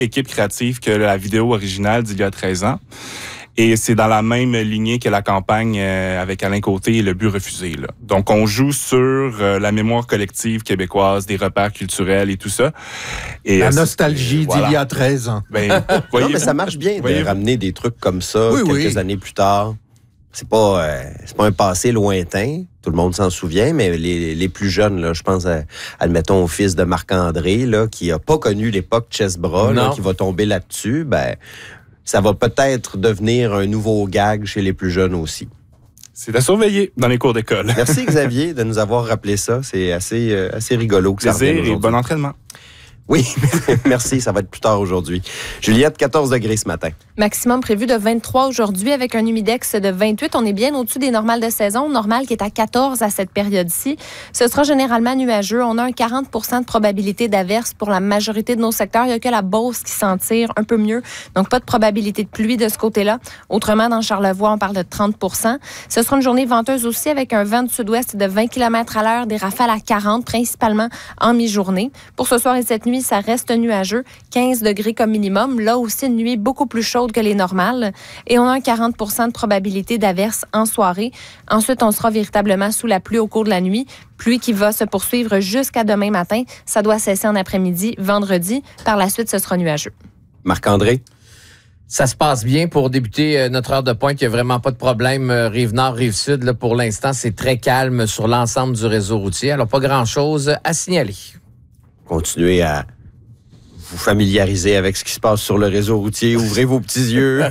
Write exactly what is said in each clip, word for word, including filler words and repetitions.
équipe créative que la vidéo originale d'il y a treize ans. Et c'est dans la même lignée que la campagne euh, avec Alain Côté et Le but refusé. Là. Donc, on joue sur euh, la mémoire collective québécoise, des repères culturels et tout ça. Et, la euh, nostalgie voilà. d'il y a treize ans. Ben, non, mais ça marche bien de voyez-vous? ramener des trucs comme ça oui, quelques oui. années plus tard. C'est pas, euh, c'est pas un passé lointain. Tout le monde s'en souvient, mais les, les plus jeunes, là, je pense, à, admettons, au fils de Marc-André, là, qui a pas connu l'époque Chessbras, là, qui va tomber là-dessus, ben, ça va peut-être devenir un nouveau gag chez les plus jeunes aussi. C'est à surveiller dans les cours d'école. Merci Xavier de nous avoir rappelé ça. C'est assez, euh, assez rigolo que ça revienne Plaisir et aujourd'hui. bon entraînement. Oui, merci, ça va être plus tard aujourd'hui. Juliette, quatorze degrés ce matin. Maximum prévu de vingt-trois aujourd'hui avec un humidex de vingt-huit. On est bien au-dessus des normales de saison. Normal qui est à quatorze à cette période-ci. Ce sera généralement nuageux. On a un quarante pour cent de probabilité d'averse pour la majorité de nos secteurs. Il n'y a que la Beauce qui s'en tire un peu mieux. Donc, pas de probabilité de pluie de ce côté-là. Autrement, dans Charlevoix, on parle de trente pour cent. Ce sera une journée venteuse aussi avec un vent du sud-ouest de vingt kilomètres à l'heure, des rafales à quarante, principalement en mi-journée. Pour ce soir et cette nuit, ça reste nuageux, quinze degrés comme minimum. Là aussi, une nuit beaucoup plus chaude que les normales. Et on a un quarante pour cent de probabilité d'averse en soirée. Ensuite, on sera véritablement sous la pluie au cours de la nuit. Pluie qui va se poursuivre jusqu'à demain matin. Ça doit cesser en après-midi, vendredi. Par la suite, ce sera nuageux. Marc-André? Ça se passe bien pour débuter euh, notre heure de pointe. Il n'y a vraiment pas de problème. Euh, Rive-Nord, Rive-Sud, là, pour l'instant, c'est très calme sur l'ensemble du réseau routier. Alors, pas grand-chose à signaler. Continuez à vous familiariser avec ce qui se passe sur le réseau routier. Ouvrez vos petits yeux.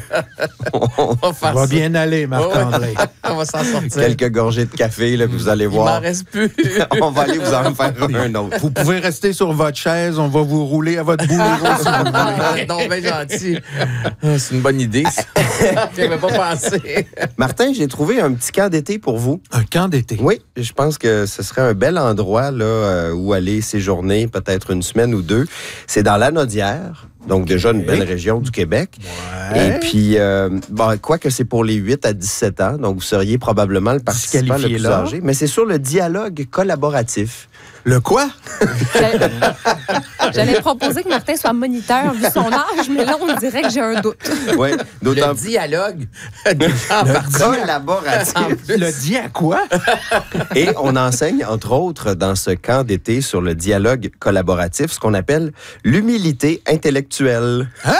On va, Ça va bien aller, Marc-André. On va s'en sortir. Quelques gorgées de café, là, puis vous allez Il voir. m'en reste plus. On va aller vous en faire un autre. Vous pouvez rester sur votre chaise, on va vous rouler à votre boulot si vous voulez. Non, bien gentil. Ah, c'est une bonne idée. Je n'avais pas pensé. Martin, j'ai trouvé un petit camp d'été pour vous. Un camp d'été. Oui, je pense que ce serait un bel endroit là, euh, où aller séjourner, peut-être une semaine ou deux. C'est dans la Naudière, donc déjà une belle région du Québec. Ouais. Et puis, euh, bon, quoi que c'est pour les huit à dix-sept ans, donc vous seriez probablement le participant le Disqualifié plus là. âgé. Mais c'est sur le dialogue collaboratif. Le quoi? J'allais- J'allais proposer que Martin soit moniteur vu son âge, mais là, on dirait que j'ai un doute. Oui, d'autant Le dialogue des gens partis. collaboratif. Le dit à quoi? Et on enseigne, entre autres, dans ce camp d'été sur le dialogue collaboratif, ce qu'on appelle l'humilité intellectuelle. Hein?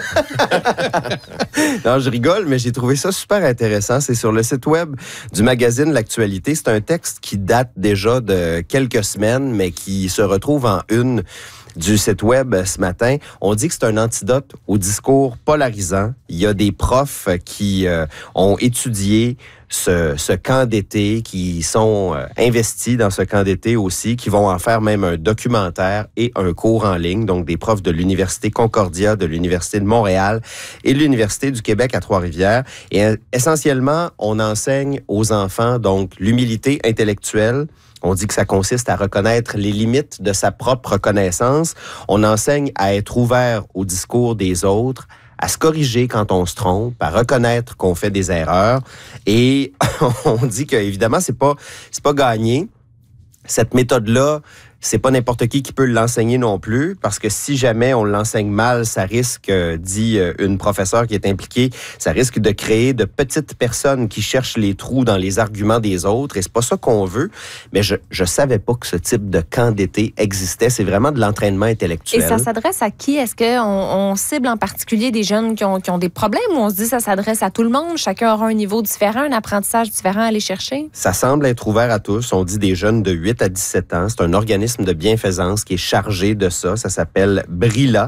Non, je rigole, mais j'ai trouvé ça super intéressant. C'est sur le site web du magazine L'Actualité. C'est un texte qui date déjà de quelques semaines, mais qui se retrouve en une du site web ce matin. On dit que c'est un antidote au discours polarisant. Il y a des profs qui euh, ont étudié ce, ce camp d'été, qui sont euh, investis dans ce camp d'été aussi, qui vont en faire même un documentaire et un cours en ligne. Donc, des profs de l'Université Concordia, de l'Université de Montréal et de l'Université du Québec à Trois-Rivières. Et euh, essentiellement, on enseigne aux enfants donc l'humilité intellectuelle. On dit que ça consiste à reconnaître les limites de sa propre connaissance. On enseigne à être ouvert au discours des autres, à se corriger quand on se trompe, à reconnaître qu'on fait des erreurs. Et on dit que, évidemment, c'est pas, c'est pas gagné. Cette méthode-là, c'est pas n'importe qui qui peut l'enseigner non plus, parce que si jamais on l'enseigne mal, ça risque, euh, dit euh, une professeure qui est impliquée, ça risque de créer de petites personnes qui cherchent les trous dans les arguments des autres, et c'est pas ça qu'on veut. Mais je je savais pas que ce type de camp d'été existait. C'est vraiment de l'entraînement intellectuel. Et ça s'adresse à qui? Est-ce qu'on on cible en particulier des jeunes qui ont, qui ont des problèmes, ou on se dit que ça s'adresse à tout le monde? Chacun aura un niveau différent, un apprentissage différent à aller chercher? Ça semble être ouvert à tous. On dit des jeunes de huit à dix-sept ans. C'est un organisme de bienfaisance qui est chargé de ça. Ça s'appelle Brilla.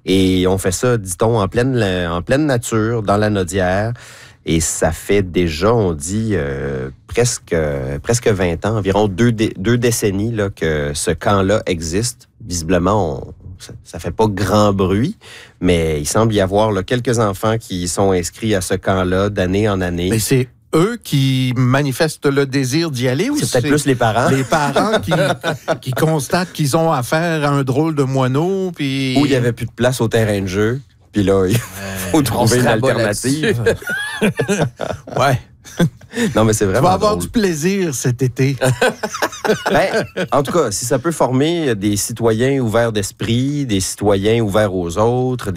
Et on fait ça, dit-on, en pleine, en pleine nature, dans la Naudière. Et ça fait déjà, on dit, euh, presque, euh, presque vingt ans, environ deux, dé- deux décennies là, que ce camp-là existe. Visiblement, on, ça, ça fait pas grand bruit, mais il semble y avoir là, quelques enfants qui sont inscrits à ce camp-là d'année en année. Mais c'est eux qui manifestent le désir d'y aller, ou C'est peut-être plus les parents. les parents qui, qui constatent qu'ils ont affaire à un drôle de moineau, puis... Où il n'y avait plus de place au terrain de jeu. Puis là, il faut on trouver se une rabat alternative. Ouais. Non, mais c'est Tu vraiment vas avoir drôle. du plaisir cet été. Ben, en tout cas, si ça peut former des citoyens ouverts d'esprit, des citoyens ouverts aux autres,